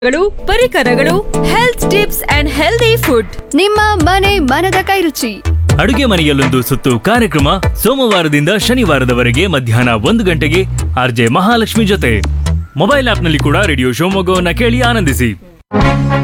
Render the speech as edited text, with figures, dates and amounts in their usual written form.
ಗಳು ಪರಿಕರಗಳು, health tips and healthy food. ನಿಮ್ಮ ಮನದ ಕೈರುಚಿ. ಅಡುಗೆ ಮನೆಯಲ್ಲೊಂದು ಸುತ್ತು ಕಾರ್ಯಕ್ರಮ ಸೋಮವಾರದಿಂದ ಶನಿವಾರದವರೆಗೆ ಮಧ್ಯಾಹ್ನ 1 ಗಂಟೆಗೆ ಆರ್ಜೆ ಮಹಾಲಕ್ಷ್ಮಿ ಜೊತೆ. ಮೊಬೈಲ್ ಆಪ್ನಲ್ಲಿ ಕೂಡ ರೇಡಿಯೋ ಶಿವಮೊಗ್ಗವನ್ನ ಕೇಳಿ ಆನಂದಿಸಿ.